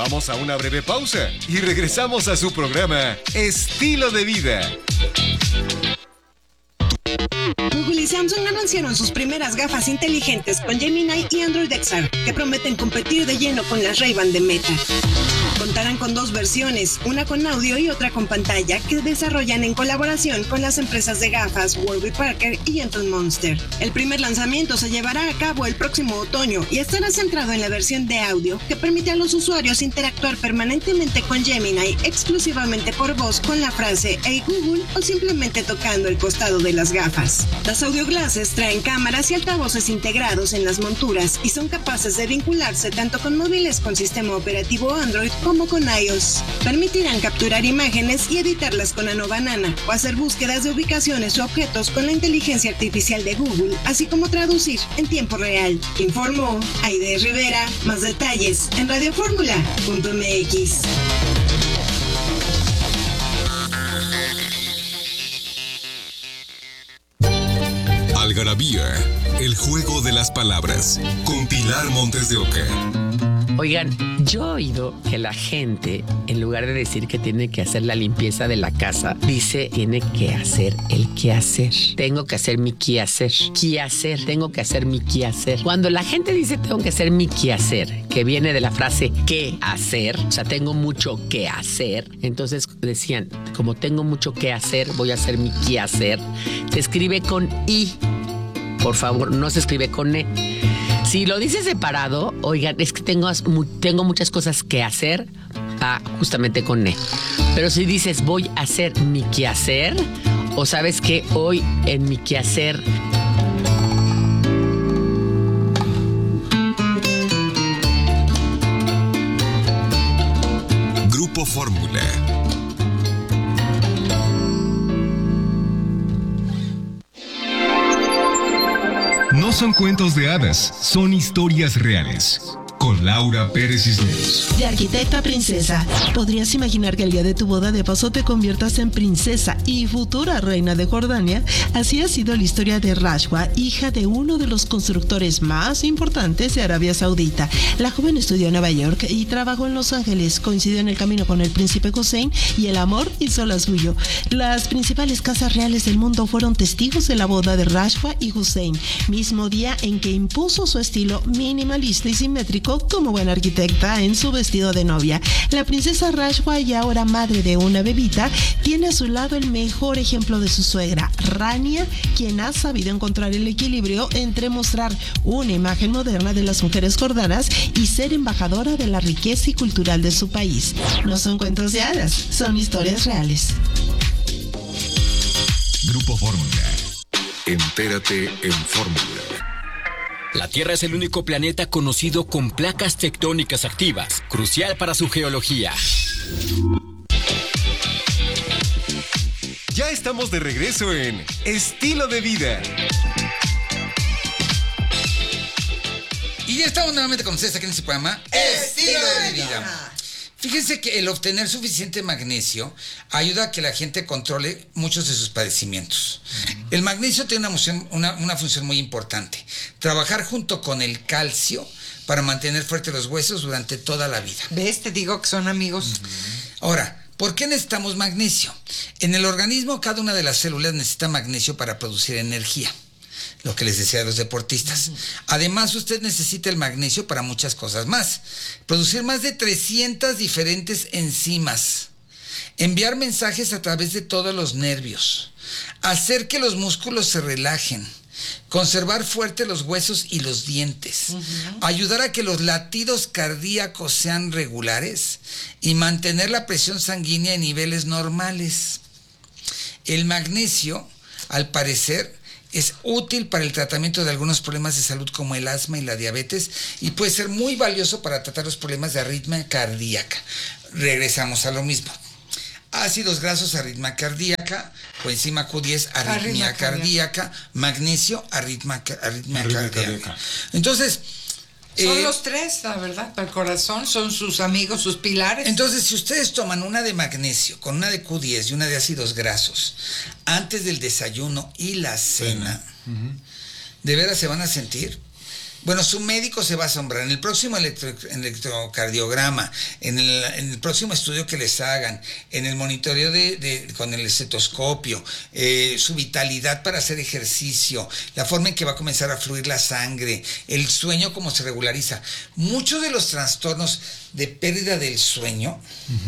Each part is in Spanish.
Vamos a una breve pausa y regresamos a su programa Estilo de Vida. Google y Samsung anunciaron sus primeras gafas inteligentes con Gemini y Android XR, que prometen competir de lleno con las Ray-Ban de Meta. Contarán con 2 versiones, una con audio y otra con pantalla, que desarrollan en colaboración con las empresas de gafas Warby Parker y Anton Monster. El primer lanzamiento se llevará a cabo el próximo otoño y estará centrado en la versión de audio, que permite a los usuarios interactuar permanentemente con Gemini exclusivamente por voz con la frase "Hey Google" o simplemente tocando el costado de las gafas. Las audio glasses traen cámaras y altavoces integrados en las monturas y son capaces de vincularse tanto con móviles con sistema operativo Android como con iOS. Permitirán capturar imágenes y editarlas con Nano Banana o hacer búsquedas de ubicaciones o objetos con la inteligencia artificial de Google, así como traducir en tiempo real. Informó Aide Rivera. Más detalles en radioformula.mx. Algarabía, el juego de las palabras, con Pilar Montes de Oca. Oigan, yo he oído que la gente, en lugar de decir que tiene que hacer la limpieza de la casa, dice tiene que hacer el quehacer. Tengo que hacer mi quehacer. Quehacer, tengo que hacer mi quehacer. Cuando la gente dice tengo que hacer mi quehacer, que viene de la frase qué hacer, o sea, tengo mucho que hacer, entonces decían, como tengo mucho que hacer, voy a hacer mi quehacer. Se escribe con I, por favor, no se escribe con E. Si lo dices separado, oigan, es que tengo muchas cosas que hacer, justamente con E. Pero si dices voy a hacer mi quehacer, o sabes que hoy en mi quehacer Grupo Fórmula. No son cuentos de hadas, son historias reales. Con Laura Pérez Cisneros. De arquitecta a princesa, ¿podrías imaginar que el día de tu boda de paso te conviertas en princesa y futura reina de Jordania? Así ha sido la historia de Rashwa, hija de uno de los constructores más importantes de Arabia Saudita. La joven estudió en Nueva York y trabajó en Los Ángeles. Coincidió en el camino con el príncipe Hussein y el amor hizo la suyo. Las principales casas reales del mundo fueron testigos de la boda de Rashwa y Hussein, mismo día en que impuso su estilo minimalista y simétrico como buena arquitecta en su vestido de novia. La princesa Rashwa, y ahora madre de una bebita, tiene a su lado el mejor ejemplo de su suegra, Rania, quien ha sabido encontrar el equilibrio entre mostrar una imagen moderna de las mujeres jordanas y ser embajadora de la riqueza y cultural de su país. No son cuentos de hadas, son historias reales. Grupo Fórmula. Entérate en Fórmula. La Tierra es el único planeta conocido con placas tectónicas activas, crucial para su geología. Ya estamos de regreso en Estilo de Vida. Y ya estamos nuevamente con ustedes aquí en este programa Estilo de Vida. Fíjense que el obtener suficiente magnesio ayuda a que la gente controle muchos de sus padecimientos. El magnesio tiene una función muy importante. Trabajar junto con el calcio para mantener fuertes los huesos durante toda la vida. ¿Ves? Te digo que son amigos. Ahora, ¿por qué necesitamos magnesio? En el organismo, cada una de las células necesita magnesio para producir energía. Lo que les decía a los deportistas. Además, usted necesita el magnesio para muchas cosas más. Producir más de 300 diferentes enzimas. Enviar mensajes a través de todos los nervios. Hacer que los músculos se relajen. Conservar fuertes los huesos y los dientes. Ayudar a que los latidos cardíacos sean regulares. Y mantener la presión sanguínea en niveles normales. El magnesio, al parecer, es útil para el tratamiento de algunos problemas de salud como el asma y la diabetes y puede ser muy valioso para tratar los problemas de arritmia cardíaca. Regresamos a lo mismo. Ácidos grasos, arritmia cardíaca, coenzima Q10, arritmia cardíaca, magnesio, arritmia cardíaca. Entonces, son los tres, la verdad, para el corazón, son sus amigos, sus pilares. Entonces, si ustedes toman una de magnesio con una de Q10 y una de ácidos grasos antes del desayuno y la cena, de veras se van a sentir Bueno, su médico se va a asombrar. En el próximo electrocardiograma, en el próximo estudio que les hagan, en el monitoreo con el estetoscopio, su vitalidad para hacer ejercicio, la forma en que va a comenzar a fluir la sangre, el sueño cómo se regulariza. Muchos de los trastornos de pérdida del sueño,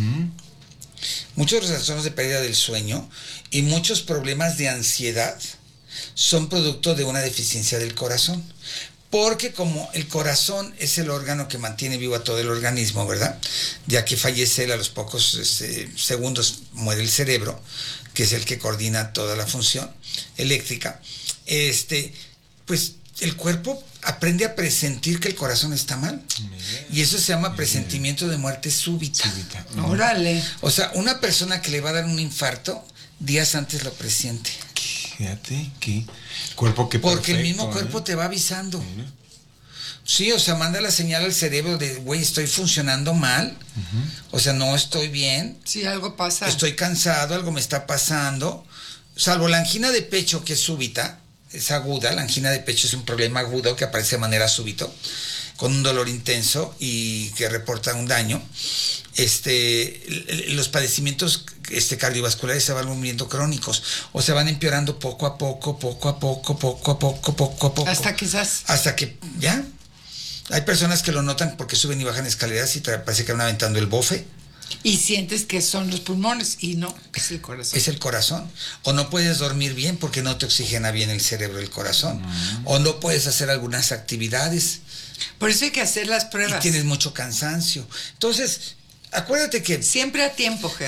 y muchos problemas de ansiedad son producto de una deficiencia del corazón. Porque como el corazón es el órgano que mantiene vivo a todo el organismo, ¿verdad? Ya que fallece él, a los pocos segundos muere el cerebro, que es el que coordina toda la función eléctrica. Pues el cuerpo aprende a presentir que el corazón está mal. Y eso se llama presentimiento de muerte súbita. Órale. O sea, una persona que le va a dar un infarto, días antes lo presiente. Fíjate, ¿qué? Cuerpo que porque perfecto, el mismo cuerpo te va avisando. Mira. Sí, o sea, manda la señal al cerebro de, güey, estoy funcionando mal. O sea, no estoy bien. Sí, algo pasa. Estoy cansado, algo me está pasando. Salvo la angina de pecho, que es súbita, es aguda. La angina de pecho es un problema agudo que aparece de manera súbita, con un dolor intenso y que reporta un daño. Los padecimientos cardiovasculares se van volviendo crónicos o se van empeorando poco a poco. Hasta quizás. Hasta que ya. Hay personas que lo notan porque suben y bajan escaleras y parece que van aventando el bofe. Y sientes que son los pulmones y no, es el corazón. Es el corazón. O no puedes dormir bien porque no te oxigena bien el cerebro del corazón. O no puedes hacer algunas actividades. Por eso hay que hacer las pruebas. Y tienes mucho cansancio. Entonces, acuérdate que... Siempre a tiempo, Ger.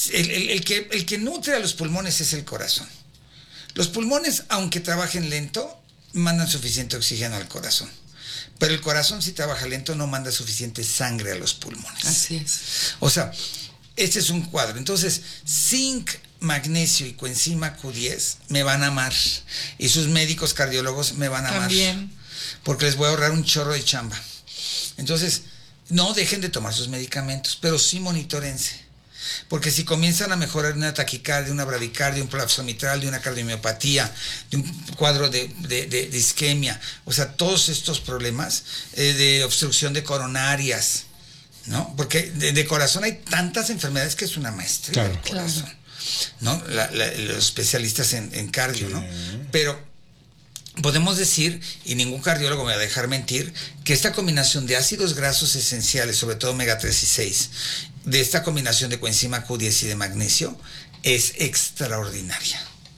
El que nutre a los pulmones es el corazón. Los pulmones, aunque trabajen lento, mandan suficiente oxígeno al corazón. Pero el corazón, si trabaja lento, no manda suficiente sangre a los pulmones. Así es. O sea, este es un cuadro. Entonces, zinc, magnesio y coenzima Q10 me van a amar. Y sus médicos cardiólogos me van a amar. También. Porque les voy a ahorrar un chorro de chamba. Entonces, no dejen de tomar sus medicamentos, pero sí monitórense. Porque si comienzan a mejorar una taquicardia, una bradicardia, un prolapso mitral, de una cardiomiopatía, de un cuadro de isquemia, o sea, todos estos problemas de obstrucción de coronarias, ¿no? Porque de corazón hay tantas enfermedades que es una maestría del corazón, ¿no? Los especialistas en cardio, ¿no? Pero podemos decir, y ningún cardiólogo me va a dejar mentir, que esta combinación de ácidos grasos esenciales, sobre todo omega 3 y 6, de esta combinación de coenzima Q10 y de magnesio, es extraordinaria.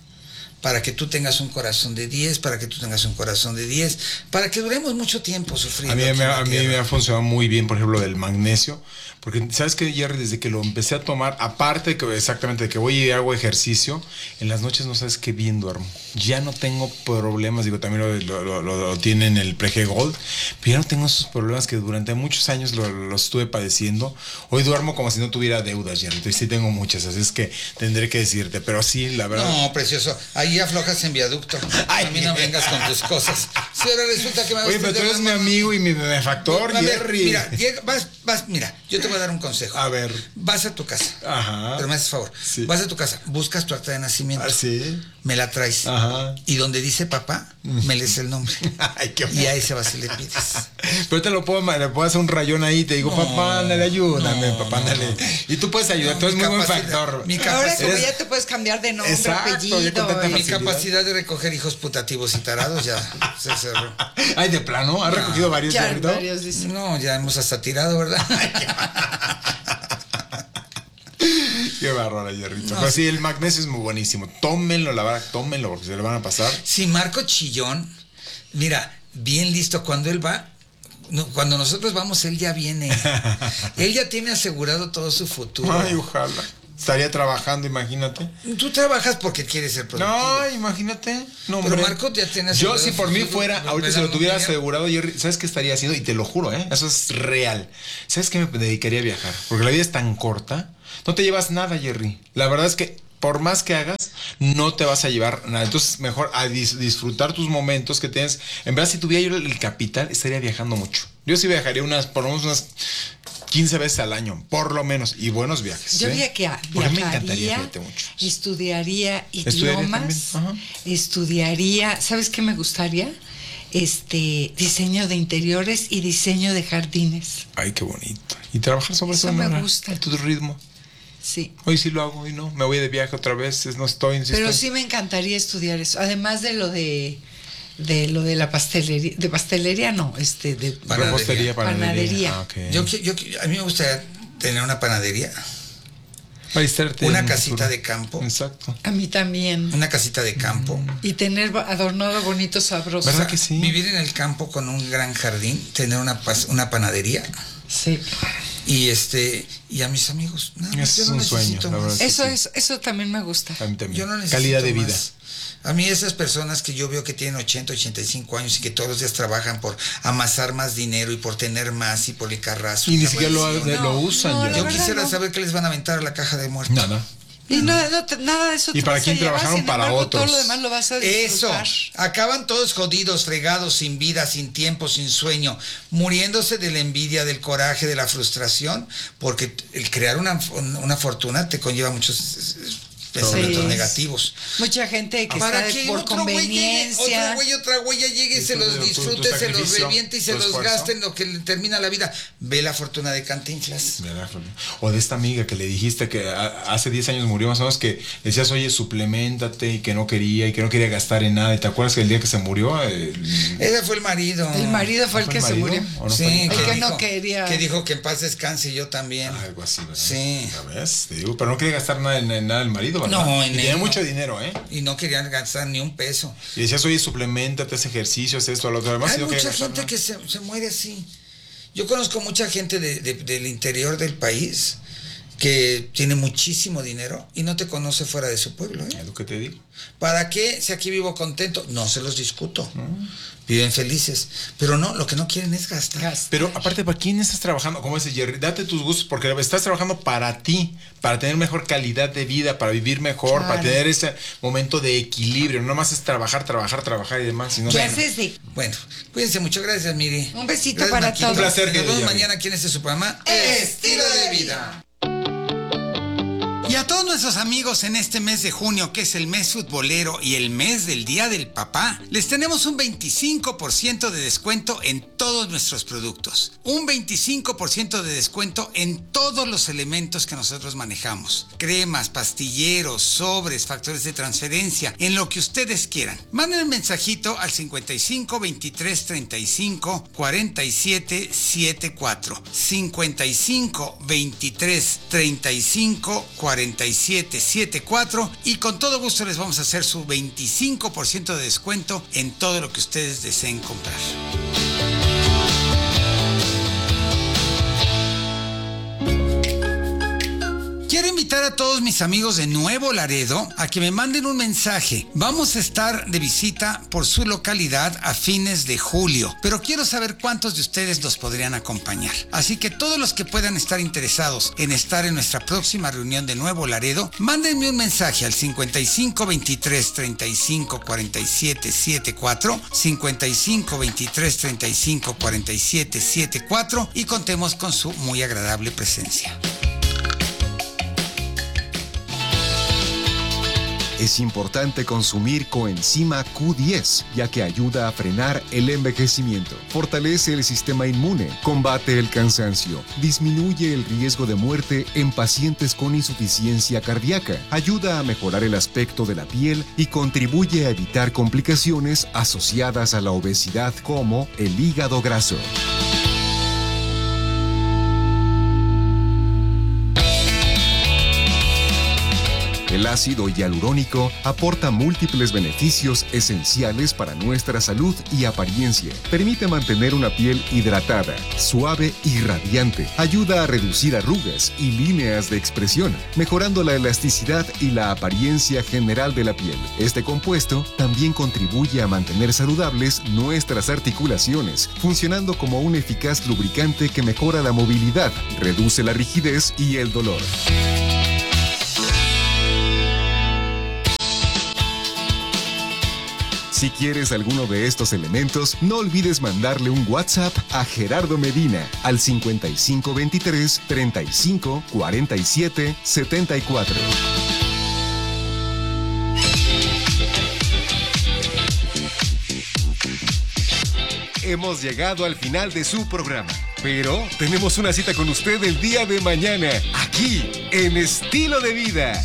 Para que tú tengas un corazón de 10, para que tú tengas un corazón de 10, para que duremos mucho tiempo sufriendo. A mí me ha funcionado muy bien, por ejemplo, del magnesio, porque sabes que, Jerry, desde que lo empecé a tomar, aparte que exactamente de que voy y hago ejercicio, en las noches no sabes qué bien duermo. Ya no tengo problemas, digo, también lo tienen el Prege Gold, pero ya no tengo esos problemas que durante muchos años los estuve padeciendo. Hoy duermo como si no tuviera deudas, Jerry, entonces sí tengo muchas, así es que tendré que decirte, pero sí, la verdad. No, precioso, ahí aflojas en viaducto. Ay, a mí no vengas con tus cosas. Si ahora resulta que me vas a... Oye, pero tú eres mi amigo y mi benefactor, Jerry. Mira, mira, yo te voy a dar un consejo. A ver. Vas a tu casa. Ajá. Pero me haces favor. Sí. Vas a tu casa, buscas tu acta de nacimiento. ¿Ah, sí? Me la traes. Ajá. Y donde dice papá, me lees el nombre. Ay, qué y a ese vas y le pides. Pero le puedo hacer un rayón ahí, te digo, no, papá, ándale, ayúdame, papá, ándale. No. Y tú puedes ayudar, tú eres muy buen factor. Ahora como ya te puedes cambiar de nombre, apellido. Mi capacidad de recoger hijos putativos y tarados ya se cerró. Ay, de plano, ¿has recogido varios? Ya, varios dicen. No, ya hemos hasta tirado, ¿verdad? Qué bárbaro, Jerrito. No, pero sí, el magnesio es muy buenísimo. Tómenlo, la verdad, tómenlo porque se le van a pasar. Sí, Marco Chillón, mira, bien listo. Cuando él va, cuando nosotros vamos, él ya viene. Él ya tiene asegurado todo su futuro. Ay, ojalá. Estaría trabajando, imagínate. Tú trabajas porque quieres ser productivo. No, imagínate. No, pero Marco ya tiene asegurado. Yo, si por mí fuera, ahorita se lo tuviera asegurado, Jerry, ¿sabes qué estaría haciendo? Y te lo juro, eso es real. ¿Sabes qué me dedicaría a viajar? Porque la vida es tan corta. No te llevas nada, Jerry. La verdad es que por más que hagas, no te vas a llevar nada. Entonces, mejor a disfrutar tus momentos que tienes. En verdad, si tuviera yo el capital, estaría viajando mucho. Yo sí viajaría por lo menos unas 15 veces al año, por lo menos, y buenos viajes. Yo viajaría, me encantaría, fíjate mucho. Estudiaría idiomas, estudiaría, ¿sabes qué me gustaría? diseño de interiores y diseño de jardines. Ay, qué bonito. Y trabajar sobre eso me gusta. A tu ritmo. Sí. Hoy sí lo hago, hoy no. Me voy de viaje otra vez, no estoy. Pero sí me encantaría estudiar eso. Además de lo de la pastelería, de pastelería no, de panadería. Ah, okay. A mí me gustaría tener una panadería. Una casita de campo. Exacto. A mí también. Una casita de campo. Y tener adornado bonito, sabroso. ¿Verdad que sí? Vivir en el campo con un gran jardín, tener una panadería. Sí. Y a mis amigos. Es un sueño. Eso también me gusta. A mí también. Yo no necesito calidad de vida. Más. A mí esas personas que yo veo que tienen 80, 85 años y que todos los días trabajan por amasar más dinero y por tener más y por el carrazo. Y ni siquiera lo usan. Yo quisiera saber qué les van a aventar a la caja de muertos. Nada. Y nada de eso. ¿Y para quién trabajaron? Para otros. Todo lo demás lo vas a disfrutar. Eso. Acaban todos jodidos, fregados, sin vida, sin tiempo, sin sueño, muriéndose de la envidia, del coraje, de la frustración, porque el crear una fortuna te conlleva muchos pensamientos negativos. Mucha gente que está por conveniencia. Otra güey llegue y se los disfrute, se los reviente y se los gaste en lo que le termina la vida. Ve la fortuna de Cantinflas. O de esta amiga que le dijiste que hace 10 años murió más o menos, que decías, oye, suplementate, y que no quería gastar en nada. ¿Y te acuerdas que el día que se murió? Ese fue el marido. El marido fue el que se murió. Sí, que no quería. Que dijo que en paz descanse y yo también. Algo así, ¿verdad? Sí. ¿Ya ves? Te digo, pero no quería gastar nada en nada el marido. No, y tenía mucho dinero, Y no querían gastar ni un peso. Y decías, oye, suplementate, haz ejercicio, haz esto, lo otro. Además, hay mucha gente que se muere así. Yo conozco mucha gente del interior del país que tiene muchísimo dinero y no te conoce fuera de su pueblo. Es lo que te digo. ¿Para qué? Si aquí vivo contento, no se los discuto. Viven felices, pero no, lo que no quieren es gastar. Pero aparte, ¿para quién estás trabajando? Como dice Jerry, date tus gustos porque estás trabajando para ti, para tener mejor calidad de vida, para vivir mejor, para tener ese momento de equilibrio. No más es trabajar y demás. Sino bueno, cuídense mucho. Gracias, Miri. Un besito para todos. Un placer. Nos vemos mañana aquí en su programa Estilo de Vida. Y a todos nuestros amigos en este mes de junio, que es el mes futbolero y el mes del Día del Papá, les tenemos un 25% de descuento en todos nuestros productos. Un 25% de descuento en todos los elementos que nosotros manejamos. Cremas, pastilleros, sobres, factores de transferencia, en lo que ustedes quieran. Manden un mensajito al 55 23 35 47 74. 55 23 35 47 74 y con todo gusto les vamos a hacer su 25% de descuento en todo lo que ustedes deseen comprar. Quiero invitar a todos mis amigos de Nuevo Laredo a que me manden un mensaje. Vamos a estar de visita por su localidad a fines de julio, pero quiero saber cuántos de ustedes nos podrían acompañar. Así que todos los que puedan estar interesados en estar en nuestra próxima reunión de Nuevo Laredo, mándenme un mensaje al 55 23 35 47 74, 55 23 35 47 74 y contemos con su muy agradable presencia. Es importante consumir coenzima Q10, ya que ayuda a frenar el envejecimiento, fortalece el sistema inmune, combate el cansancio, disminuye el riesgo de muerte en pacientes con insuficiencia cardíaca, ayuda a mejorar el aspecto de la piel y contribuye a evitar complicaciones asociadas a la obesidad como el hígado graso. El ácido hialurónico aporta múltiples beneficios esenciales para nuestra salud y apariencia. Permite mantener una piel hidratada, suave y radiante. Ayuda a reducir arrugas y líneas de expresión, mejorando la elasticidad y la apariencia general de la piel. Este compuesto también contribuye a mantener saludables nuestras articulaciones, funcionando como un eficaz lubricante que mejora la movilidad, reduce la rigidez y el dolor. Si quieres alguno de estos elementos, no olvides mandarle un WhatsApp a Gerardo Medina al 5523 35 47 74. hemos llegado al final de su programa. Pero tenemos una cita con usted el día de mañana, aquí, en Estilo de Vida.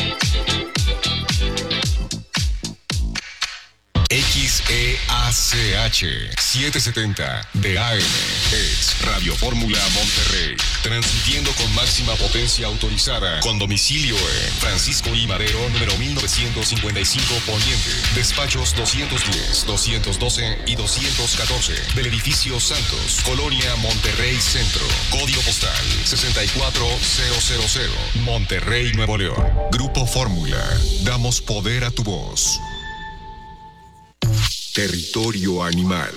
XEACH 770 de AM es Radio Fórmula Monterrey, transmitiendo con máxima potencia autorizada, con domicilio en Francisco I. Madero, número 1955 Poniente, despachos 210, 212 y 214 del edificio Santos, Colonia Monterrey Centro, código postal 64000, Monterrey, Nuevo León. Grupo Fórmula, damos poder a tu voz. Territorio animal.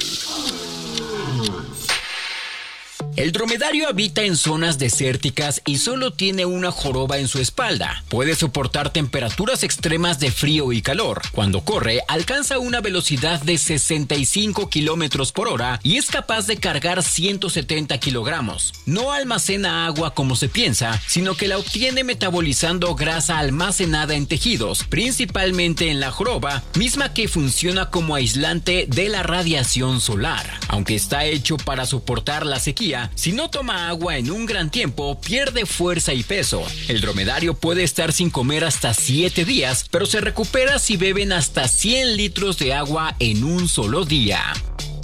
El dromedario habita en zonas desérticas y solo tiene una joroba en su espalda. Puede soportar temperaturas extremas de frío y calor. Cuando corre, alcanza una velocidad de 65 kilómetros por hora y es capaz de cargar 170 kilogramos. No almacena agua como se piensa, sino que la obtiene metabolizando grasa almacenada en tejidos, principalmente en la joroba, misma que funciona como aislante de la radiación solar. Aunque está hecho para soportar la sequía, si no toma agua en un gran tiempo, pierde fuerza y peso. El dromedario puede estar sin comer hasta 7 días, pero se recupera si beben hasta 100 litros de agua en un solo día.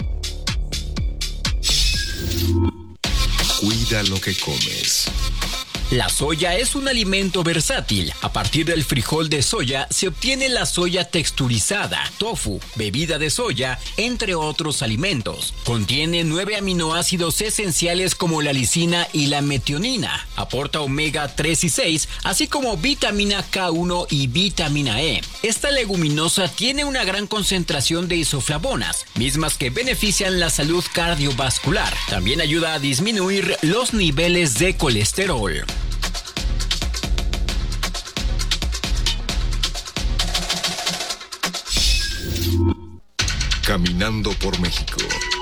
Cuida lo que comes. La soya es un alimento versátil. A partir del frijol de soya se obtiene la soya texturizada, tofu, bebida de soya, entre otros alimentos. Contiene 9 aminoácidos esenciales como la lisina y la metionina. Aporta omega 3 y 6, así como vitamina K1 y vitamina E. Esta leguminosa tiene una gran concentración de isoflavonas, mismas que benefician la salud cardiovascular. También ayuda a disminuir los niveles de colesterol. Caminando por México.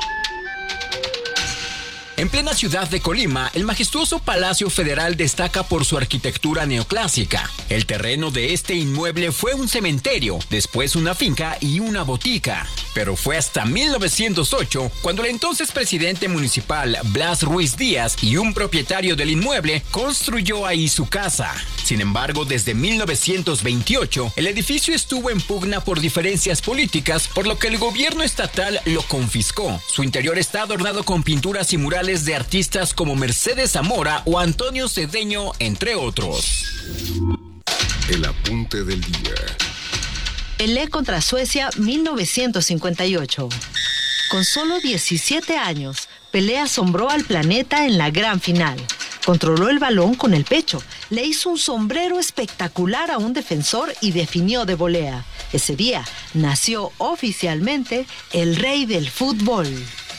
En plena ciudad de Colima, el majestuoso Palacio Federal destaca por su arquitectura neoclásica. El terreno de este inmueble fue un cementerio, después una finca y una botica. Pero fue hasta 1908 cuando el entonces presidente municipal Blas Ruiz Díaz y un propietario del inmueble construyó ahí su casa. Sin embargo, desde 1928, el edificio estuvo en pugna por diferencias políticas, por lo que el gobierno estatal lo confiscó. Su interior está adornado con pinturas y murales de artistas como Mercedes Zamora o Antonio Cedeño, entre otros. El apunte del día. Pelé contra Suecia 1958. Con solo 17 años, Pelé asombró al planeta en la gran final. Controló el balón con el pecho, le hizo un sombrero espectacular a un defensor y definió de volea. Ese día nació oficialmente el rey del fútbol.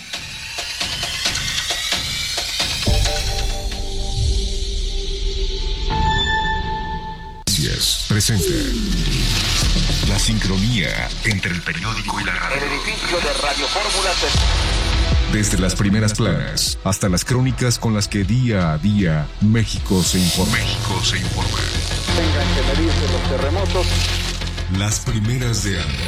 Presenta la sincronía entre el periódico y la radio. El edificio de Radio Fórmula. Desde las primeras planas hasta las crónicas con las que día a día México se informa. Tengan que medirse los terremotos. Las primeras de año.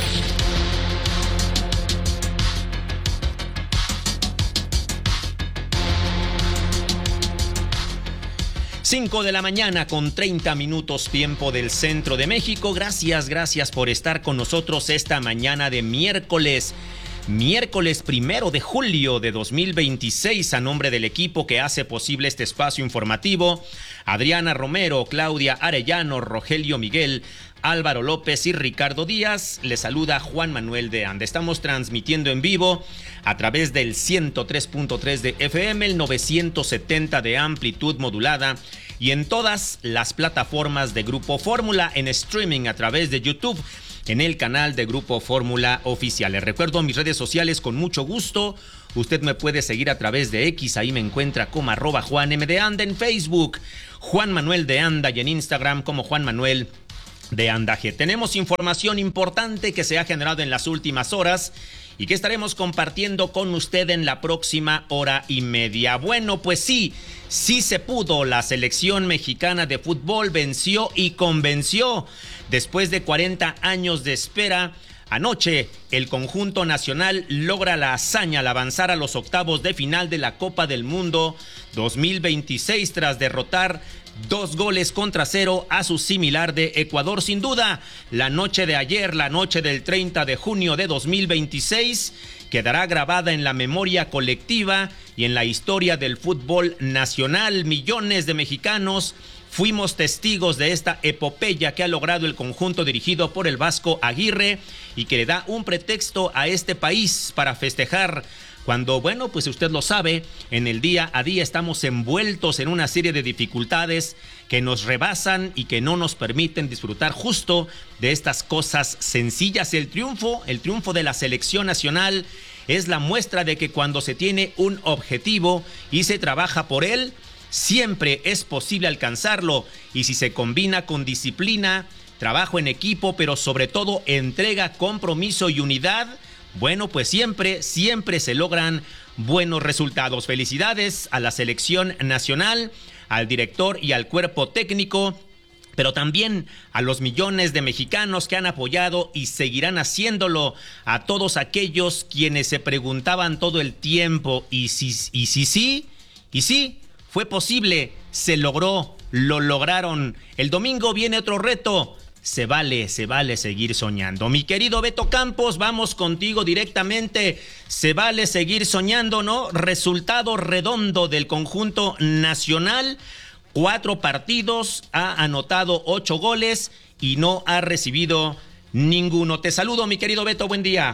5 de la mañana con 30 minutos tiempo del centro de México. Gracias por estar con nosotros esta mañana de miércoles 1 de julio de 2026. A nombre del equipo que hace posible este espacio informativo, Adriana Romero, Claudia Arellano, Rogelio Miguel, Álvaro López y Ricardo Díaz, les saluda Juan Manuel de Anda. Estamos transmitiendo en vivo a través del 103.3 de FM, el 970 de amplitud modulada y en todas las plataformas de Grupo Fórmula, en streaming a través de YouTube, en el canal de Grupo Fórmula Oficial. Les recuerdo mis redes sociales con mucho gusto. Usted me puede seguir a través de X, ahí me encuentra como @Juan M de Anda, en Facebook, Juan Manuel de Anda, y en Instagram como Juan Manuel de Anda G. Tenemos información importante que se ha generado en las últimas horas y que estaremos compartiendo con usted en la próxima hora y media. Bueno, pues sí se pudo. La selección mexicana de fútbol venció y convenció. Después de 40 años de espera, Anoche, el conjunto nacional logra la hazaña al avanzar a los octavos de final de la Copa del Mundo 2026 tras derrotar 2-0 a su similar de Ecuador. Sin duda, la noche de ayer, la noche del 30 de junio de 2026, quedará grabada en la memoria colectiva y en la historia del fútbol nacional. Millones de mexicanos fuimos testigos de esta epopeya que ha logrado el conjunto dirigido por el Vasco Aguirre y que le da un pretexto a este país para festejar cuando, bueno, pues usted lo sabe, en el día a día estamos envueltos en una serie de dificultades que nos rebasan y que no nos permiten disfrutar justo de estas cosas sencillas. El triunfo de la selección nacional es la muestra de que cuando se tiene un objetivo y se trabaja por él, siempre es posible alcanzarlo, y si se combina con disciplina, trabajo en equipo, pero sobre todo entrega, compromiso y unidad, bueno, pues siempre se logran buenos resultados. Felicidades a la selección nacional, al director y al cuerpo técnico, pero también a los millones de mexicanos que han apoyado y seguirán haciéndolo, a todos aquellos quienes se preguntaban todo el tiempo, ¿y sí? Fue posible, se logró, lo lograron. El domingo viene otro reto. Se vale seguir soñando. Mi querido Beto Campos, vamos contigo directamente. Se vale seguir soñando, ¿no? Resultado redondo del conjunto nacional. 4 partidos, ha anotado 8 goles y no ha recibido ninguno. Te saludo, mi querido Beto, buen día.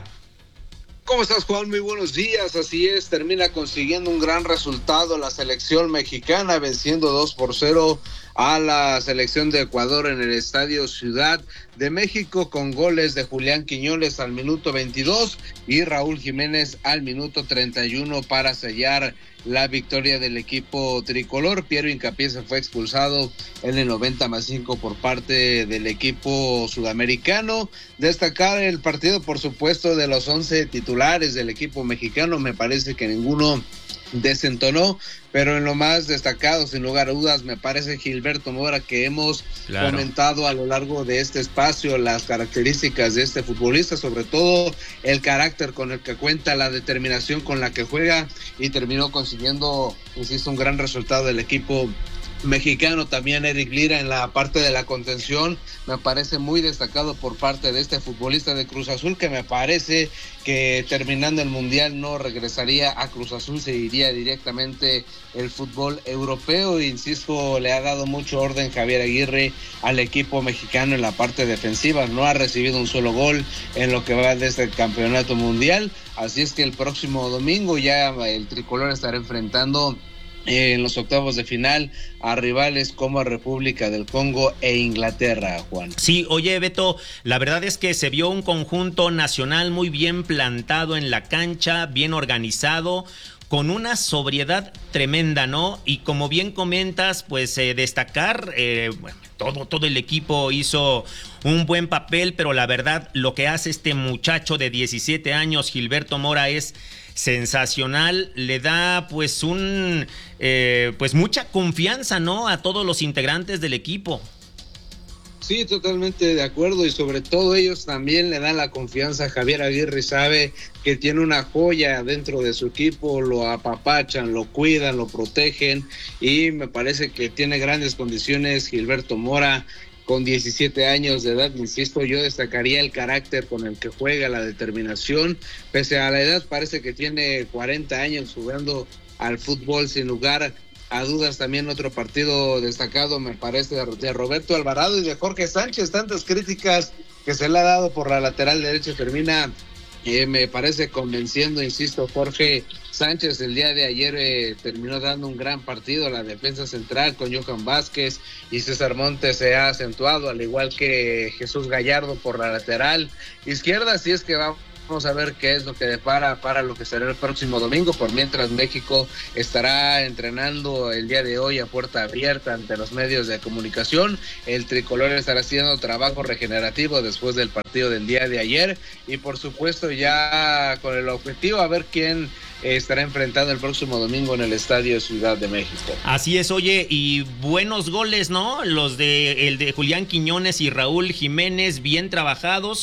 ¿Cómo estás, Juan? Muy buenos días. Así es, termina consiguiendo un gran resultado la selección mexicana, venciendo 2-0 a la selección de Ecuador en el Estadio Ciudad de México, con goles de Julián Quiñones al minuto 22 y Raúl Jiménez al minuto 31 para sellar la victoria del equipo tricolor. Piero Hincapié se fue expulsado en el 90+5 por parte del equipo sudamericano. Destacar el partido, por supuesto, de los 11 titulares del equipo mexicano. Me parece que ninguno desentonó, pero en lo más destacado, sin lugar a dudas, me parece Gilberto Mora, que hemos comentado a lo largo de este espacio las características de este futbolista, sobre todo el carácter con el que cuenta, la determinación con la que juega, y terminó consiguiendo, insisto, un gran resultado del equipo mexicano. También Eric Lira en la parte de la contención me parece muy destacado por parte de este futbolista de Cruz Azul, que me parece que terminando el Mundial no regresaría a Cruz Azul, se iría directamente el fútbol europeo. Insisto, le ha dado mucho orden Javier Aguirre al equipo mexicano en la parte defensiva, no ha recibido un solo gol en lo que va de este campeonato mundial, así es que el próximo domingo ya el tricolor estará enfrentando en los octavos de final a rivales como República del Congo e Inglaterra, Juan. Sí, oye, Beto, la verdad es que se vio un conjunto nacional muy bien plantado en la cancha, bien organizado, con una sobriedad tremenda, ¿no? Y como bien comentas, pues destacar, bueno, todo el equipo hizo un buen papel, pero la verdad lo que hace este muchacho de 17 años, Gilberto Mora, es sensacional, le da pues pues mucha confianza, ¿no?, a todos los integrantes del equipo. Sí, totalmente de acuerdo, y sobre todo ellos también le dan la confianza a Javier Aguirre. Sabe que tiene una joya dentro de su equipo, lo apapachan, lo cuidan, lo protegen, y me parece que tiene grandes condiciones Gilberto Mora. Con 17 años de edad, insisto, yo destacaría el carácter con el que juega, la determinación. Pese a la edad, parece que tiene 40 años jugando al fútbol, sin lugar a dudas. También otro partido destacado, me parece, de Roberto Alvarado y de Jorge Sánchez. Tantas críticas que se le ha dado por la lateral derecha, termina, me parece, convenciendo, insisto, Jorge Sánchez. El día de ayer terminó dando un gran partido. La defensa central con Johan Vázquez y César Montes se ha acentuado, al igual que Jesús Gallardo por la lateral izquierda. Así es que vamos a ver qué es lo que depara para lo que será el próximo domingo. Por mientras, México estará entrenando el día de hoy a puerta abierta ante los medios de comunicación. El tricolor estará haciendo trabajo regenerativo después del partido del día de ayer, y por supuesto ya con el objetivo a ver quién estará enfrentando el próximo domingo en el Estadio Ciudad de México. Así es, oye, y buenos goles, ¿no? El de Julián Quiñones y Raúl Jiménez, bien trabajados.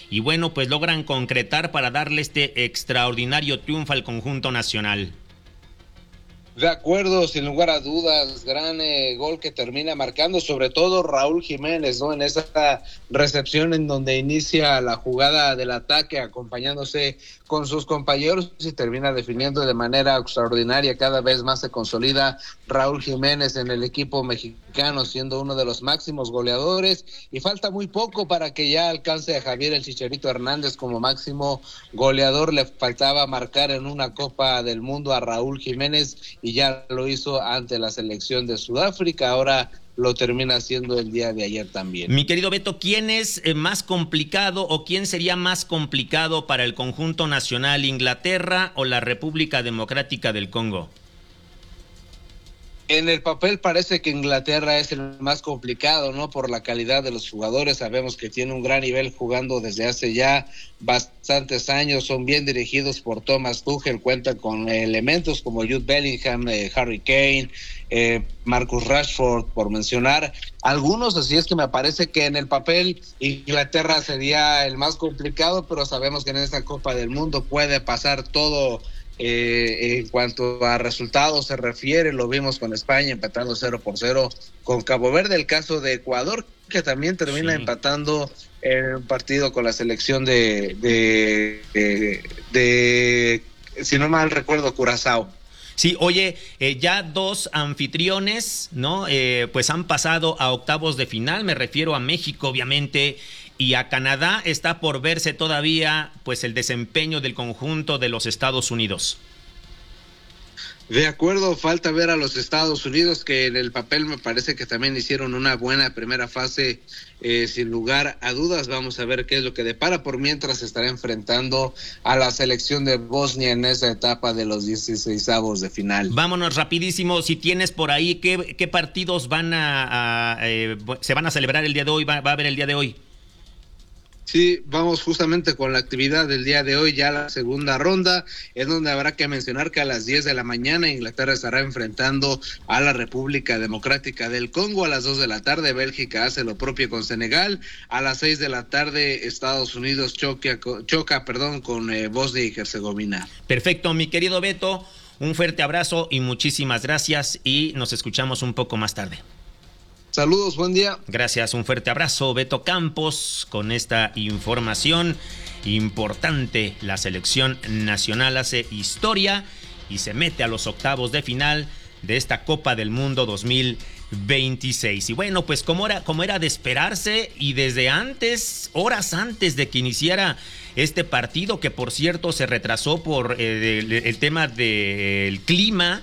y bueno, pues logran concretar para darle este extraordinario triunfo al conjunto nacional. De acuerdo, sin lugar a dudas, gran gol que termina marcando, sobre todo Raúl Jiménez, ¿no? En esa recepción en donde inicia la jugada del ataque, acompañándose con sus compañeros y termina definiendo de manera extraordinaria. Cada vez más se consolida Raúl Jiménez en el equipo mexicano, siendo uno de los máximos goleadores, y falta muy poco para que ya alcance a Javier el Chicharito Hernández como máximo goleador. Le faltaba marcar en una Copa del Mundo a Raúl Jiménez y ya lo hizo ante la selección de Sudáfrica. Ahora lo termina haciendo el día de ayer también. Mi querido Beto, ¿quién es más complicado o quién sería más complicado para el conjunto nacional, Inglaterra o la República Democrática del Congo? En el papel parece que Inglaterra es el más complicado, ¿no? Por la calidad de los jugadores. Sabemos que tiene un gran nivel jugando desde hace ya bastantes años. Son bien dirigidos por Thomas Tuchel. Cuentan con elementos como Jude Bellingham, Harry Kane, Marcus Rashford, por mencionar algunos. Así es que me parece que en el papel Inglaterra sería el más complicado, pero sabemos que en esta Copa del Mundo puede pasar todo. En cuanto a resultados se refiere, lo vimos con España empatando 0-0 con Cabo Verde, el caso de Ecuador que también termina empatando en un partido con la selección de si no mal recuerdo, Curazao. Sí, oye, ya dos anfitriones, ¿no? Pues han pasado a octavos de final, me refiero a México, obviamente, y a Canadá. Está por verse todavía, pues, el desempeño del conjunto de los Estados Unidos. De acuerdo, falta ver a los Estados Unidos, que en el papel me parece que también hicieron una buena primera fase, sin lugar a dudas. Vamos a ver qué es lo que depara. Por mientras se estará enfrentando a la selección de Bosnia en esa etapa de los 16avos de final. Vámonos rapidísimo, si tienes por ahí, ¿qué partidos se van a celebrar el día de hoy, va a haber el día de hoy? Sí, vamos justamente con la actividad del día de hoy, ya la segunda ronda, es donde habrá que mencionar que a las 10 de la mañana Inglaterra estará enfrentando a la República Democrática del Congo. A las 2 de la tarde Bélgica hace lo propio con Senegal. A las 6 de la tarde Estados Unidos choca con Bosnia y Herzegovina. Perfecto, mi querido Beto, un fuerte abrazo y muchísimas gracias, y nos escuchamos un poco más tarde. Saludos, buen día. Gracias, un fuerte abrazo, Beto Campos, con esta información importante. La selección nacional hace historia y se mete a los octavos de final de esta Copa del Mundo 2026. Y bueno, pues como era de esperarse, y desde antes, horas antes de que iniciara este partido, que por cierto se retrasó por el tema del clima,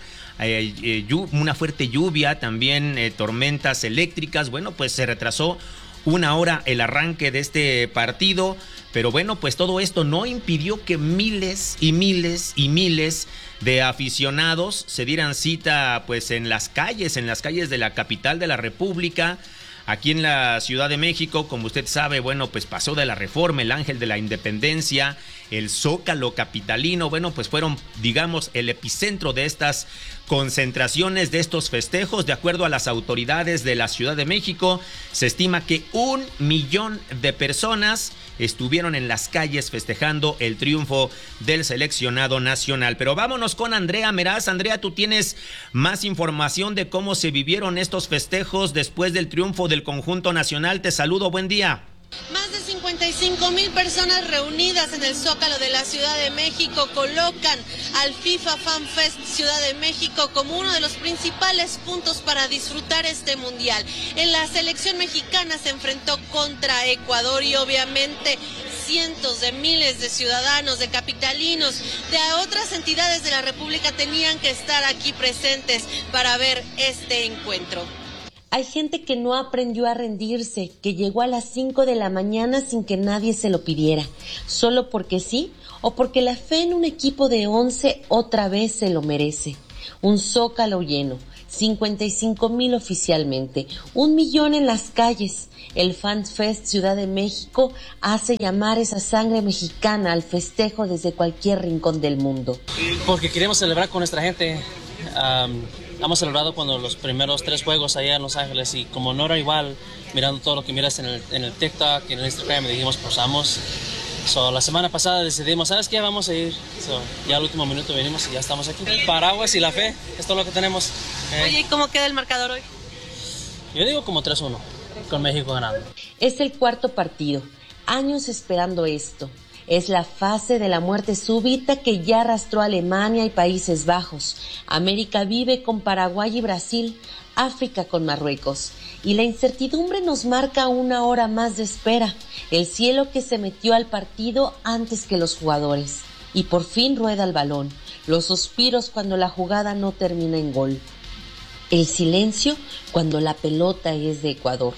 una fuerte lluvia, también tormentas eléctricas. Bueno, pues se retrasó una hora el arranque de este partido, pero bueno, pues todo esto no impidió que miles y miles y miles de aficionados se dieran cita pues en las calles de la capital de la República. Aquí en la Ciudad de México, como usted sabe, bueno, pues pasó de la Reforma, el Ángel de la Independencia, el Zócalo capitalino. Bueno, pues fueron, digamos, el epicentro de estas concentraciones, de estos festejos. De acuerdo a las autoridades de la Ciudad de México, se estima que 1 millón de personas estuvieron en las calles festejando el triunfo del seleccionado nacional. Pero vámonos con Andrea Meraz. Andrea, tú tienes más información de cómo se vivieron estos festejos después del triunfo del conjunto nacional. Te saludo, buen día. Más de 55,000 personas reunidas en el Zócalo de la Ciudad de México colocan al FIFA Fan Fest Ciudad de México como uno de los principales puntos para disfrutar este mundial. En la selección mexicana se enfrentó contra Ecuador y obviamente cientos de miles de ciudadanos, de capitalinos, de otras entidades de la República tenían que estar aquí presentes para ver este encuentro. Hay gente que no aprendió a rendirse, que llegó a las 5 de la mañana sin que nadie se lo pidiera, solo porque sí o porque la fe en un equipo de 11 otra vez se lo merece. Un Zócalo lleno, 55,000 oficialmente, 1 millón en las calles. El Fan Fest Ciudad de México hace llamar esa sangre mexicana al festejo desde cualquier rincón del mundo. Porque queremos celebrar con nuestra gente. hemos celebrado cuando los primeros 3 juegos allá en Los Ángeles y como no era igual, mirando todo lo que miras en el TikTok y en el Instagram, dijimos, pues vamos. La semana pasada decidimos, ¿sabes qué? Vamos a ir. Ya al último minuto venimos y ya estamos aquí. Paraguas y la fe, es todo lo que tenemos. Oye, ¿y cómo queda el marcador hoy? Yo digo como 3-1, con México ganando. Es el cuarto partido. Años esperando esto. Es la fase de la muerte súbita que ya arrastró a Alemania y Países Bajos. América vive con Paraguay y Brasil, África con Marruecos. Y la incertidumbre nos marca 1 hora más de espera. El cielo que se metió al partido antes que los jugadores. Y por fin rueda el balón. Los suspiros cuando la jugada no termina en gol. El silencio cuando la pelota es de Ecuador.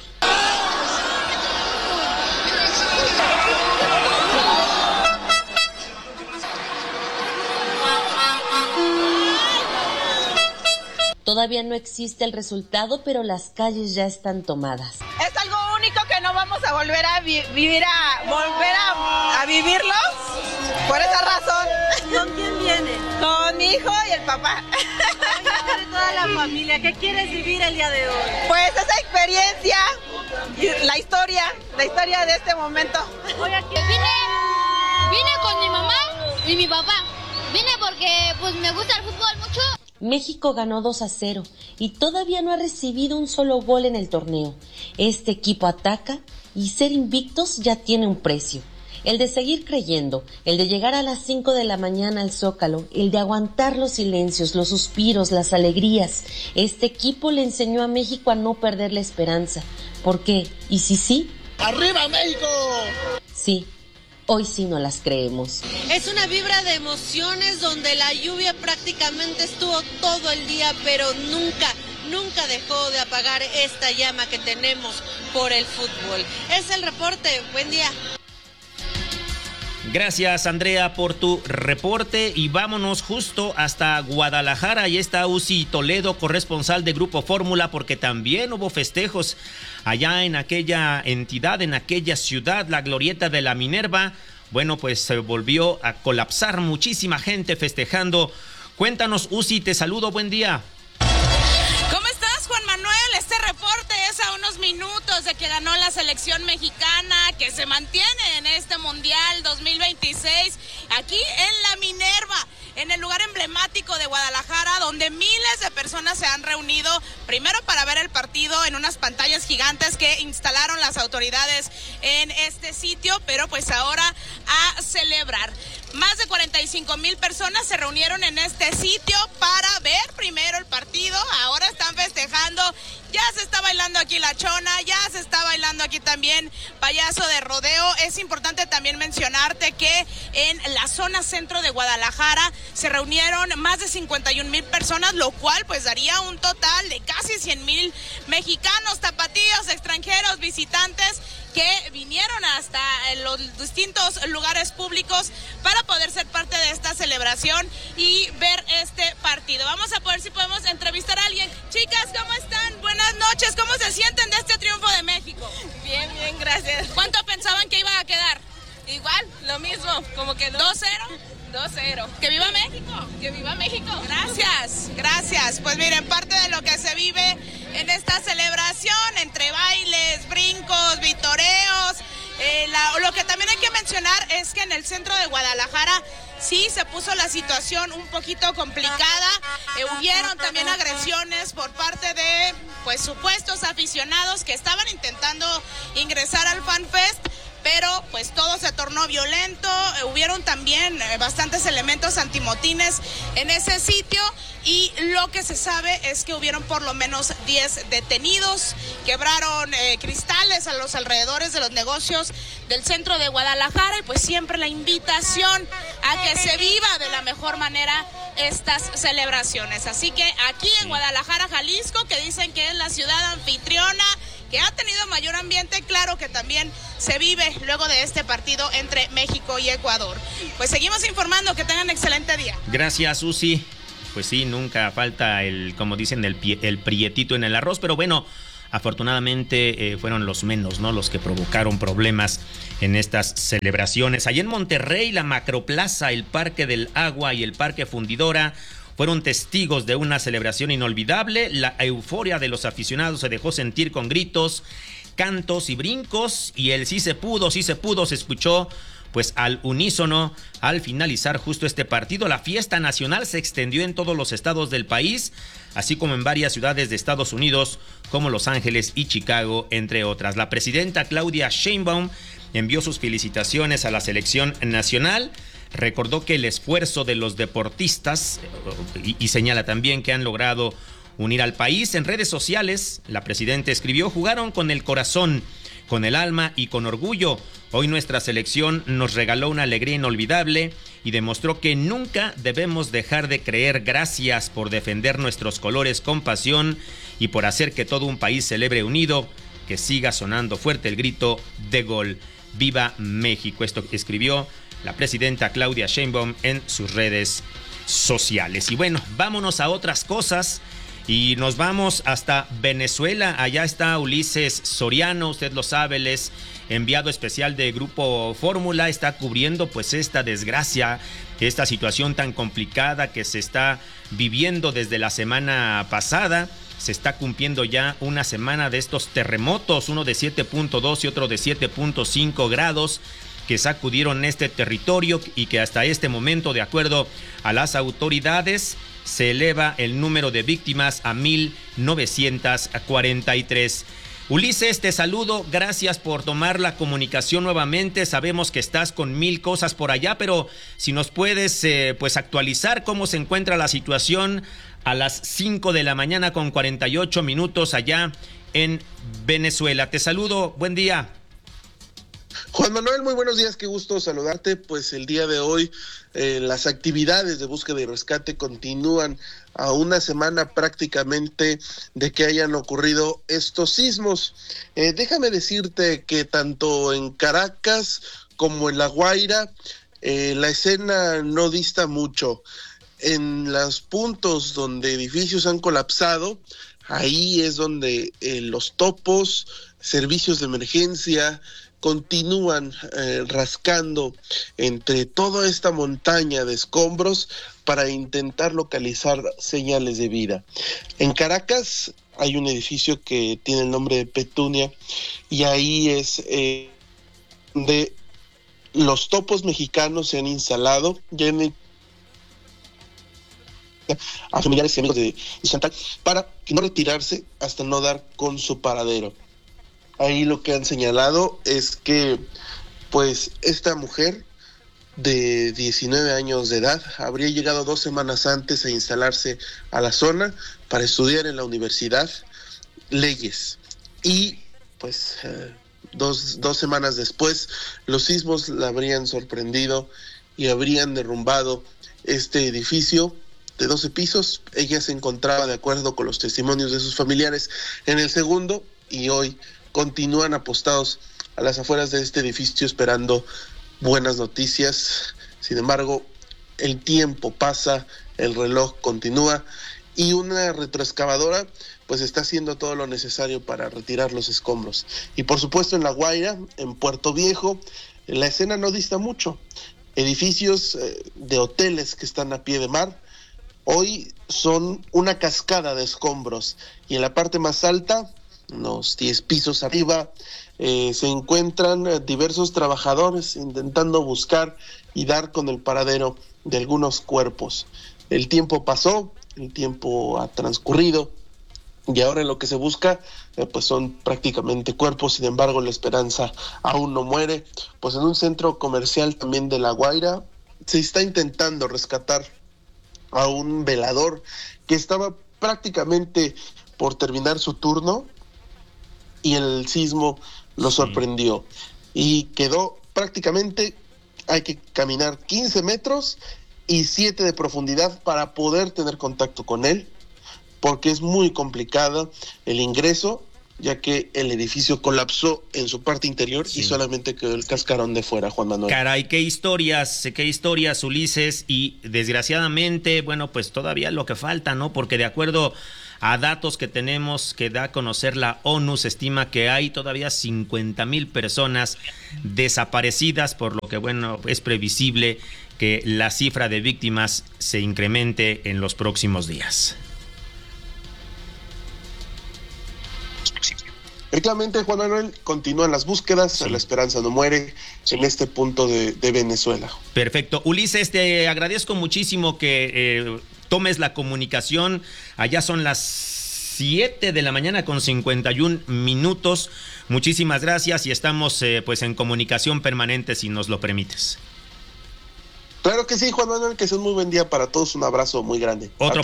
Todavía no existe el resultado, pero las calles ya están tomadas. Es algo único que no vamos a volver a vivirlo por esa razón. ¿Con quién viene? Con mi hijo y el papá. Oye, toda la familia, ¿qué quieres vivir el día de hoy? Pues esa experiencia y la historia de este momento. Oye, vine con mi mamá y mi papá. Vine porque pues me gusta el fútbol mucho. México ganó 2-0 y todavía no ha recibido un solo gol en el torneo. Este equipo ataca y ser invictos ya tiene un precio. El de seguir creyendo, el de llegar a las 5 de la mañana al Zócalo, el de aguantar los silencios, los suspiros, las alegrías. Este equipo le enseñó a México a no perder la esperanza. ¿Por qué? ¿Y si sí? ¡Arriba México! Sí. Hoy sí no las creemos. Es una vibra de emociones donde la lluvia prácticamente estuvo todo el día, pero nunca dejó de apagar esta llama que tenemos por el fútbol. Es el reporte. Buen día. Gracias, Andrea, por tu reporte y vámonos justo hasta Guadalajara. Ahí está Uzi Toledo, corresponsal de Grupo Fórmula, porque también hubo festejos allá en aquella entidad, en aquella ciudad, la glorieta de la Minerva. Bueno, pues se volvió a colapsar, muchísima gente festejando. Cuéntanos, Uzi, te saludo, buen día. ¿Cómo estás, Juan Manuel? Este reporte es a unos minutos de que ganó la selección mexicana, que se mantiene en este Mundial 2026, aquí en la Minerva, en el lugar emblemático de Guadalajara, donde miles de personas se han reunido, primero para ver el partido en unas pantallas gigantes que instalaron las autoridades en este sitio, pero pues ahora a celebrar. Más de 45,000 personas se reunieron en este sitio para ver primero el partido, ahora están festejando, ya se está bailando aquí la chona, ya se está bailando aquí también payaso de rodeo. Es importante también mencionarte que en la zona centro de Guadalajara se reunieron más de 51,000 personas, lo cual pues daría un total de casi 100,000 mexicanos, tapatíos, extranjeros, visitantes que vinieron hasta los distintos lugares públicos para poder ser parte de esta celebración y ver este partido. Vamos a ver si podemos entrevistar a alguien. Chicas, ¿cómo están? Buenas noches. ¿Cómo se sienten de este triunfo de México? Bien, gracias. ¿Cuánto pensaban que iba a quedar? Igual, lo mismo, como que 2-0. 2-0. ¡Que viva México! ¡Que viva México! Gracias. Pues miren, parte de lo que se vive en esta celebración, entre bailes, brincos, vitoreos, lo que también hay que mencionar es que en el centro de Guadalajara sí se puso la situación un poquito complicada. Hubieron también agresiones por parte de pues supuestos aficionados que estaban intentando ingresar al FanFest, pero pues todo se tornó violento. Hubieron también bastantes elementos antimotines en ese sitio y lo que se sabe es que hubieron por lo menos 10 detenidos, quebraron cristales a los alrededores de los negocios del centro de Guadalajara y pues siempre la invitación a que se viva de la mejor manera estas celebraciones. Así que aquí en Guadalajara, Jalisco, que dicen que es la ciudad anfitriona, que ha tenido mayor ambiente, claro que también se vive luego de este partido entre México y Ecuador. Pues seguimos informando, que tengan excelente día. Gracias, Susi. Pues sí, nunca falta como dicen, el prietito en el arroz, pero bueno, afortunadamente fueron los menos, ¿no? Los que provocaron problemas en estas celebraciones. Allá en Monterrey, la Macroplaza, el Parque del Agua y el Parque Fundidora fueron testigos de una celebración inolvidable. La euforia de los aficionados se dejó sentir con gritos, cantos y brincos, y el sí se pudo se escuchó pues al unísono al finalizar justo este partido. La fiesta nacional se extendió en todos los estados del país, así como en varias ciudades de Estados Unidos como Los Ángeles y Chicago, entre otras. La presidenta Claudia Sheinbaum envió sus felicitaciones a la selección nacional, recordó que el esfuerzo de los deportistas y señala también que han logrado unir al país. En redes sociales, la presidenta escribió: jugaron con el corazón, con el alma y con orgullo. Hoy nuestra selección nos regaló una alegría inolvidable y demostró que nunca debemos dejar de creer. Gracias por defender nuestros colores con pasión y por hacer que todo un país celebre unido. Que siga sonando fuerte el grito de gol. ¡Viva México! Esto escribió la presidenta Claudia Sheinbaum en sus redes sociales. Y bueno, vámonos a otras cosas. Y nos vamos hasta Venezuela. Allá está Ulises Soriano, usted lo sabe, él es enviado especial de Grupo Fórmula, está cubriendo pues esta desgracia, esta situación tan complicada que se está viviendo desde la semana pasada. Se está cumpliendo ya una semana de estos terremotos, uno de 7.2 y otro de 7.5 grados que sacudieron este territorio y que hasta este momento, de acuerdo a las autoridades, se eleva el número de víctimas a 1,943. Ulises, te saludo, gracias por tomar la comunicación nuevamente. Sabemos que estás con 1000 cosas por allá, pero si nos puedes pues actualizar cómo se encuentra la situación a las 5 de la mañana con 48 minutos allá en Venezuela. Te saludo, buen día. Juan Manuel, muy buenos días, qué gusto saludarte. Pues el día de hoy las actividades de búsqueda y rescate continúan a una semana prácticamente de que hayan ocurrido estos sismos. Déjame decirte que tanto en Caracas como en La Guaira la escena no dista mucho. En los puntos donde edificios han colapsado, ahí es donde los topos, servicios de emergencia, continúan rascando entre toda esta montaña de escombros para intentar localizar señales de vida. En Caracas hay un edificio que tiene el nombre de Petunia y ahí es donde los topos mexicanos se han instalado ya a familiares y amigos de Chantal para no retirarse hasta no dar con su paradero. Ahí lo que han señalado es que pues esta mujer de 19 años de edad habría llegado 2 semanas antes a instalarse a la zona para estudiar en la universidad leyes y pues dos semanas después los sismos la habrían sorprendido y habrían derrumbado este edificio de 12 pisos. Ella se encontraba, de acuerdo con los testimonios de sus familiares, en el segundo y hoy continúan apostados a las afueras de este edificio esperando buenas noticias. Sin embargo, el tiempo pasa, el reloj continúa y una retroexcavadora pues está haciendo todo lo necesario para retirar los escombros. Y por supuesto en La Guaira, en Puerto Viejo, la escena no dista mucho. Edificios de hoteles que están a pie de mar hoy son una cascada de escombros y en la parte más alta, unos 10 pisos arriba, se encuentran diversos trabajadores intentando buscar y dar con el paradero de algunos cuerpos. El tiempo pasó, el tiempo ha transcurrido y ahora lo que se busca pues son prácticamente cuerpos. Sin embargo, la esperanza aún no muere. Pues en un centro comercial también de La Guaira se está intentando rescatar a un velador que estaba prácticamente por terminar su turno y el sismo lo sorprendió y quedó prácticamente, hay que caminar 15 metros y 7 de profundidad para poder tener contacto con él, porque es muy complicado el ingreso, ya que el edificio colapsó en su parte interior y solamente quedó el cascarón de fuera, Juan Manuel. Caray, qué historias, Ulises, y desgraciadamente, bueno, pues todavía lo que falta, ¿no? Porque de acuerdo a datos que tenemos que da a conocer la ONU, se estima que hay todavía 50,000 personas desaparecidas, por lo que, bueno, es previsible que la cifra de víctimas se incremente en los próximos días. Efectivamente, Juan Manuel, continúan las búsquedas, sí. La esperanza no muere en este punto de Venezuela. Perfecto. Ulises, te agradezco muchísimo que tomes la comunicación. Allá son las 7 de la mañana con 51 minutos. Muchísimas gracias y estamos pues en comunicación permanente, si nos lo permites. Claro que sí, Juan Manuel, que sea un muy buen día para todos. Un abrazo muy grande. Otro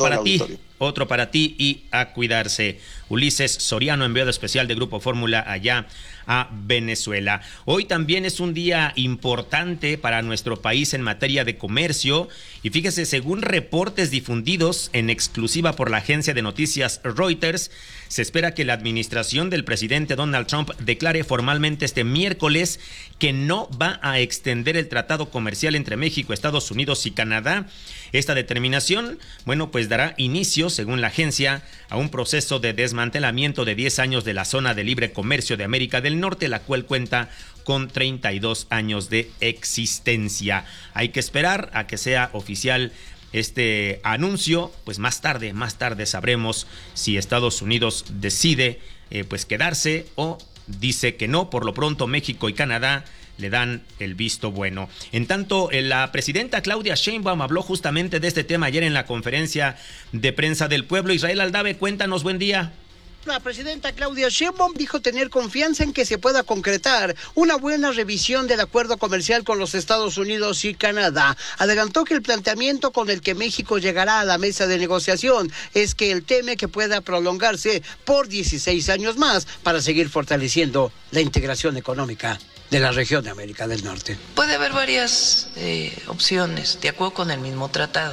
para ti y a cuidarse. Ulises Soriano, enviado especial de Grupo Fórmula allá a Venezuela. Hoy también es un día importante para nuestro país en materia de comercio y fíjese, según reportes difundidos en exclusiva por la agencia de noticias Reuters, se espera que la administración del presidente Donald Trump declare formalmente este miércoles que no va a extender el tratado comercial entre México, Estados Unidos y Canadá. Esta determinación, bueno, pues dará inicio, según la agencia, a un proceso de desmantelamiento de 10 años de la zona de libre comercio de América del Norte, la cual cuenta con 32 años de existencia. Hay que esperar a que sea oficial este anuncio, pues más tarde sabremos si Estados Unidos decide pues quedarse o dice que no. Por lo pronto, México y Canadá le dan el visto bueno. En tanto, la presidenta Claudia Sheinbaum habló justamente de este tema ayer en la conferencia de prensa del pueblo. Israel Aldave, cuéntanos, buen día. La presidenta Claudia Sheinbaum dijo tener confianza en que se pueda concretar una buena revisión del acuerdo comercial con los Estados Unidos y Canadá. Adelantó que el planteamiento con el que México llegará a la mesa de negociación es que él teme que pueda prolongarse por 16 años más para seguir fortaleciendo la integración económica de la región de América del Norte. Puede haber varias opciones, de acuerdo con el mismo tratado.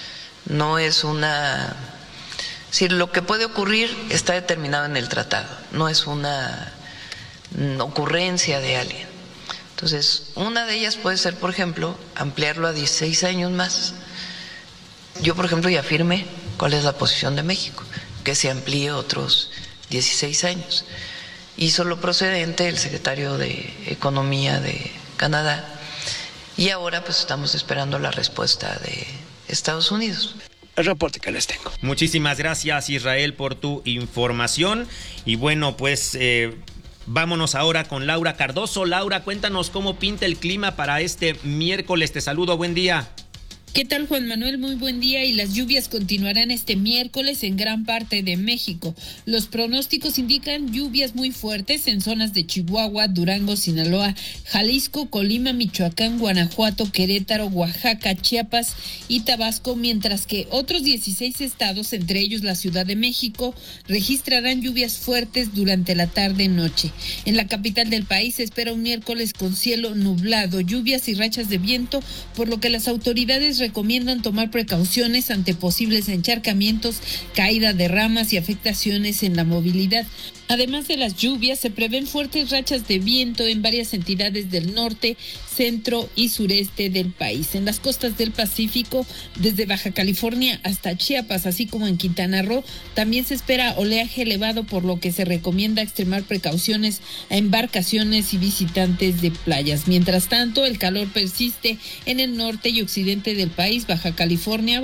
No es una... Si lo que puede ocurrir está determinado en el tratado, no es una ocurrencia de alguien. Entonces, una de ellas puede ser, por ejemplo, ampliarlo a 16 años más. Yo, por ejemplo, ya afirmé cuál es la posición de México, que se amplíe otros 16 años. Hizo lo procedente el secretario de Economía de Canadá y ahora pues estamos esperando la respuesta de Estados Unidos. El reporte que les tengo. Muchísimas gracias, Israel, por tu información. Y bueno, pues vámonos ahora con Laura Cardoso. Laura, cuéntanos cómo pinta el clima para este miércoles. Te saludo, buen día. ¿Qué tal, Juan Manuel? Muy buen día, y las lluvias continuarán este miércoles en gran parte de México. Los pronósticos indican lluvias muy fuertes en zonas de Chihuahua, Durango, Sinaloa, Jalisco, Colima, Michoacán, Guanajuato, Querétaro, Oaxaca, Chiapas y Tabasco, mientras que otros 16 estados, entre ellos la Ciudad de México, registrarán lluvias fuertes durante la tarde-noche. En la capital del país se espera un miércoles con cielo nublado, lluvias y rachas de viento, por lo que las autoridades recomiendan tomar precauciones ante posibles encharcamientos, caída de ramas y afectaciones en la movilidad. Además de las lluvias, se prevén fuertes rachas de viento en varias entidades del norte, centro y sureste del país. En las costas del Pacífico, desde Baja California hasta Chiapas, así como en Quintana Roo, también se espera oleaje elevado, por lo que se recomienda extremar precauciones a embarcaciones y visitantes de playas. Mientras tanto, el calor persiste en el norte y occidente del país. Baja California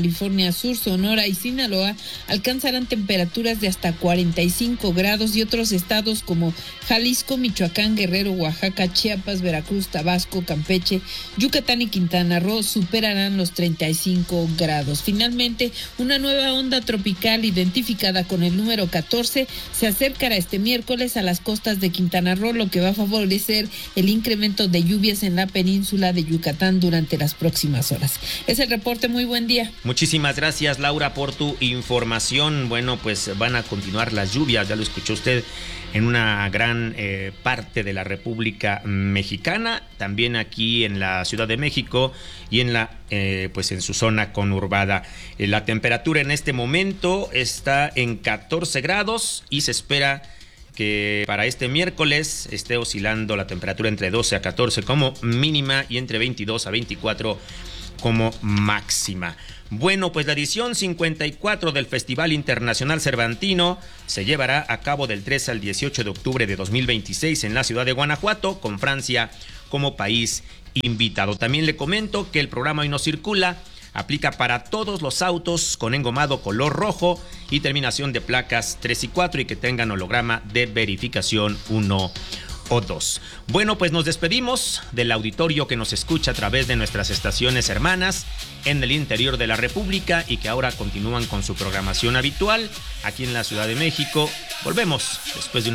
Sur, Sonora y Sinaloa alcanzarán temperaturas de hasta 45 grados y otros estados como Jalisco, Michoacán, Guerrero, Oaxaca, Chiapas, Veracruz, Tabasco, Campeche, Yucatán y Quintana Roo superarán los 35 grados. Finalmente, una nueva onda tropical identificada con el número 14 se acercará este miércoles a las costas de Quintana Roo, lo que va a favorecer el incremento de lluvias en la península de Yucatán durante las próximas horas. Es el reporte, muy buen día. Muchísimas gracias, Laura, por tu información. Bueno, pues van a continuar las lluvias, ya lo escuchó usted, en una gran parte de la República Mexicana, también aquí en la Ciudad de México y en la pues en su zona conurbada. La temperatura en este momento está en 14 grados y se espera que para este miércoles esté oscilando la temperatura entre 12 a 14 como mínima y entre 22 a 24 como máxima. Bueno, pues la edición 54 del Festival Internacional Cervantino se llevará a cabo del 3 al 18 de octubre de 2026 en la ciudad de Guanajuato, con Francia como país invitado. También le comento que el programa Hoy No Circula aplica para todos los autos con engomado color rojo y terminación de placas 3 y 4 y que tengan holograma de verificación 1 o 2. Bueno, pues nos despedimos del auditorio que nos escucha a través de nuestras estaciones hermanas en el interior de la República y que ahora continúan con su programación habitual aquí en la Ciudad de México. Volvemos después de una